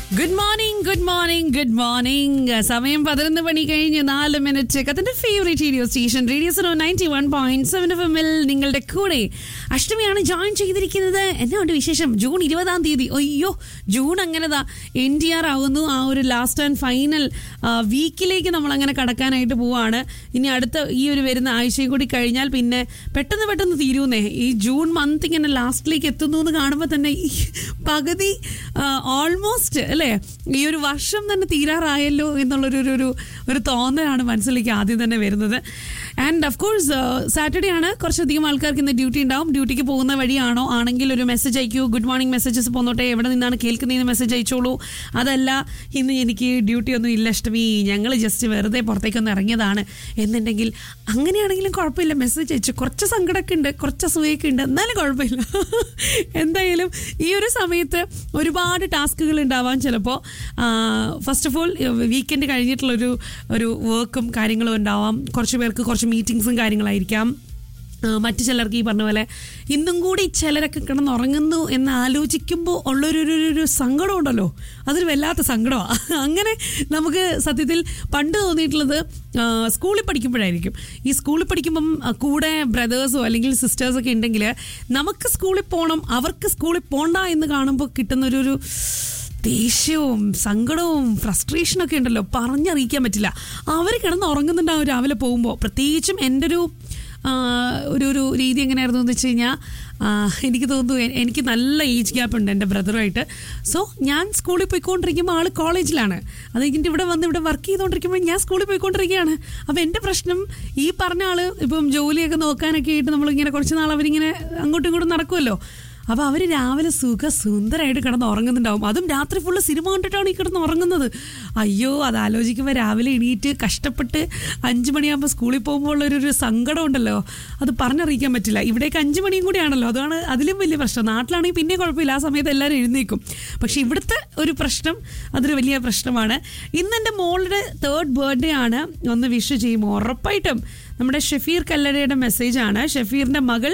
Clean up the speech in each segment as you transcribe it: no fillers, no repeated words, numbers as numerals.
Good morning, good morning, good morning. സമയം 11 മണി കഴിഞ്ഞ് 4 minute. കത്തിന്റെ ഫേവറേറ്റ് റേഡിയോ സ്റ്റേഷൻ റേഡിയോ 91.7 FM-ൽ നിങ്ങളുടെ കൂടെ അഷ്ടമിയാണ് ജോയിൻ ചെയ്തിരിക്കുന്നത്. എന്നാണ്ട് വിശേഷം? ജൂൺ 20-ാം തീയതി. അയ്യോ, ജൂൺ അങ്ങനെതാ NTR ആകുന്നു. ആ ഒരു ലാസ്റ്റ് ആൻഡ് ഫൈനൽ വീക്കിലേക്ക് നമ്മൾ അങ്ങനെ കടക്കാനായിട്ട് പോവാണ്. ഇനി അടുത്ത ഈ ഒരു വരുന്ന ആഴ്ചയും കൂടി കഴിഞ്ഞാൽ പിന്നെ പെട്ടെന്ന് തീരുന്നേ. ഈ ജൂൺ മന്ത് ഇങ്ങനെ ലാസ്റ്റിലേക്ക് എത്തുന്നു എന്ന് കാണുമ്പോൾ തന്നെ ഈ പകുതി ഓൾമോസ്റ്റ് അല്ലേ, ഈ ഒരു വർഷം തന്നെ തീരാറായല്ലോ എന്നുള്ളൊരു തോന്നലാണ് മനസ്സിലേക്ക് ആദ്യം തന്നെ വരുന്നത്. ആൻഡ് ഓഫ് കോഴ്സ് സാറ്റർഡേ ആണ്. കുറച്ചധികം ആൾക്കാർക്ക് ഇന്ന് ഡ്യൂട്ടി ഉണ്ടാവും. ഡ്യൂട്ടിക്ക് പോകുന്ന വഴിയാണോ ആണെങ്കിൽ ഒരു മെസ്സേജ് അയക്കൂ. Good morning messages പോന്നോട്ടെ. എവിടെ നിന്നാണ് കേൾക്കുന്നതെന്ന് മെസ്സേജ് അയച്ചോളൂ. അതല്ല ഇന്ന് എനിക്ക് ഡ്യൂട്ടി ഒന്നും ഇല്ല അഷ്ടമി, ഞങ്ങൾ ജസ്റ്റ് വെറുതെ പുറത്തേക്കൊന്ന് ഇറങ്ങിയതാണ് എന്നുണ്ടെങ്കിൽ അങ്ങനെയാണെങ്കിലും കുഴപ്പമില്ല, മെസ്സേജ് അയച്ചു. കുറച്ച് സങ്കടമൊക്കെ ഉണ്ട്, കുറച്ച് അസൂയൊക്കെ ഉണ്ട്, എന്നാലും കുഴപ്പമില്ല. എന്തായാലും ഈ ഒരു സമയത്ത് ഒരുപാട് ടാസ്കുകൾ ഉണ്ടാവാൻ ചിലപ്പോൾ. ഫസ്റ്റ് ഓഫ് ഓൾ വീക്കെൻഡ് കഴിഞ്ഞിട്ടുള്ളൊരു വർക്കും കാര്യങ്ങളും ഉണ്ടാവാം. കുറച്ച് പേർക്ക് കുറച്ച് മീറ്റിങ്സും കാര്യങ്ങളായിരിക്കാം. മറ്റു ചിലർക്ക് ഈ പറഞ്ഞ പോലെ ഇന്നും കൂടി ചിലരൊക്കെ കിടന്നുറങ്ങുന്നു എന്ന് ആലോചിക്കുമ്പോൾ ഉള്ളൊരു സങ്കടം ഉണ്ടല്ലോ, അതൊരു വല്ലാത്ത സങ്കടമാണ്. അങ്ങനെ നമുക്ക് സത്യത്തിൽ പണ്ട് തോന്നിയിട്ടുള്ളത് സ്കൂളിൽ പഠിക്കുമ്പോഴായിരിക്കും. ഈ സ്കൂളിൽ പഠിക്കുമ്പം കൂടെ ബ്രദേഴ്സോ അല്ലെങ്കിൽ സിസ്റ്റേഴ്സൊക്കെ ഉണ്ടെങ്കിൽ നമുക്ക് സ്കൂളിൽ പോകണം, അവർക്ക് സ്കൂളിൽ പോകണ്ട എന്ന് കാണുമ്പോൾ കിട്ടുന്നൊരു ദേഷ്യവും സങ്കടവും ഫ്രസ്ട്രേഷനൊക്കെ ഉണ്ടല്ലോ, പറഞ്ഞറിയിക്കാൻ പറ്റില്ല. അവർ കിടന്ന് ഉറങ്ങുന്നുണ്ടാവും രാവിലെ പോകുമ്പോൾ. പ്രത്യേകിച്ചും എൻ്റെ ഒരു രീതി എങ്ങനെയായിരുന്നു എന്ന് വെച്ച് കഴിഞ്ഞാൽ, എനിക്ക് തോന്നുന്നു എനിക്ക് നല്ല ഏജ് ഗ്യാപ്പ് ഉണ്ട് എൻ്റെ ബ്രദറുമായിട്ട്. സോ ഞാൻ സ്കൂളിൽ പോയിക്കൊണ്ടിരിക്കുമ്പോൾ ആൾ കോളേജിലാണ്. അത് കഴിഞ്ഞിട്ട് ഇവിടെ വന്ന് ഇവിടെ വർക്ക് ചെയ്തുകൊണ്ടിരിക്കുമ്പോൾ ഞാൻ സ്കൂളിൽ പോയിക്കൊണ്ടിരിക്കുകയാണ്. അപ്പോൾ എൻ്റെ പ്രശ്നം, ഈ പറഞ്ഞ ആൾ ഇപ്പം ജോലിയൊക്കെ നോക്കാനൊക്കെ ആയിട്ട് നമ്മളിങ്ങനെ കുറച്ച് നാൾ അവരിങ്ങനെ അങ്ങോട്ടും ഇങ്ങോട്ടും നടക്കുമല്ലോ. അപ്പോൾ അവർ രാവിലെ സുന്ദരമായിട്ട് കിടന്ന് ഉറങ്ങുന്നുണ്ടാവും. അതും രാത്രി ഫുള്ള് സിനിമ കണ്ടിട്ടാണ് ഈ കിടന്ന് ഉറങ്ങുന്നത്. അയ്യോ, അത് ആലോചിക്കുമ്പോൾ രാവിലെ എണീറ്റ് കഷ്ടപ്പെട്ട് 5 മണിയാകുമ്പോൾ സ്കൂളിൽ പോകുമ്പോൾ ഉള്ളൊരു സങ്കടം ഉണ്ടല്ലോ, അത് പറഞ്ഞറിയിക്കാൻ പറ്റില്ല. ഇവിടേക്ക് 5 മണിയും കൂടിയാണല്ലോ, അതാണ് അതിലും വലിയ പ്രശ്നം. നാട്ടിലാണെങ്കിൽ പിന്നെ കുഴപ്പമില്ല, ആ സമയത്ത് എല്ലാവരും എഴുന്നേക്കും. പക്ഷേ ഇവിടുത്തെ ഒരു പ്രശ്നം അതൊരു വലിയ പ്രശ്നമാണ്. ഇന്ന് എൻ്റെ മോളുടെ 3rd ബർത്ത്ഡേ ആണ്. ഒന്ന് വിഷ് ചെയ്യുമോ? ഉറപ്പായിട്ടും. നമ്മുടെ ഷെഫീർ കല്ലടയുടെ മെസ്സേജാണ്. ഷെഫീറിൻ്റെ മകൾ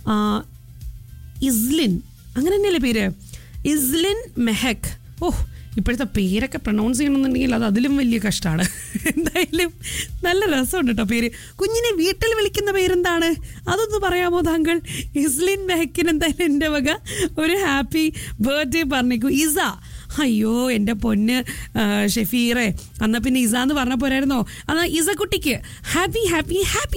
ഇസ്ലിൻ, അങ്ങനെ തന്നെയല്ലേ പേര്? ഇസ്ലിൻ മെഹക്. ഓഹ്, ഇപ്പോഴത്തെ പേരൊക്കെ പ്രൊനൗൺസ് ചെയ്യണമെന്നുണ്ടെങ്കിൽ അത് അതിലും വലിയ കഷ്ടമാണ്. എന്തായാലും നല്ല രസമുണ്ട് കേട്ടോ പേര്. കുഞ്ഞിനെ വീട്ടിൽ വിളിക്കുന്ന പേരെന്താണ്? അതൊന്ന് പറയാമോ താങ്കൾ? ഇസ്ലിൻ മെഹക്കിന് എന്തായാലും എൻ്റെ വക ഒരു ഹാപ്പി ബർത്ത്ഡേ പറഞ്ഞേക്കൂ. ഇസ. അയ്യോ, എൻ്റെ പൊന്ന് ഷെഫീറെ, എന്നാൽ പിന്നെ ഇസ എന്ന് പറഞ്ഞ പോരായിരുന്നോ? എന്നാൽ ഇസ കുട്ടിക്ക് ഹാപ്പി